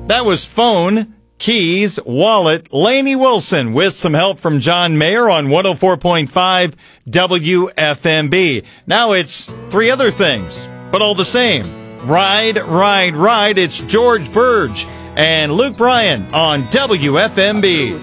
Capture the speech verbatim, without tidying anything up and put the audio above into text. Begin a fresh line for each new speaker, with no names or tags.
That was Phone, Keys, Wallet, Lainey Wilson with some help from John Mayer on one oh four point five W F M B. Now it's three other things, but all the same. Ride, Ride, Ride. It's George Burge and Luke Bryan on W F M B.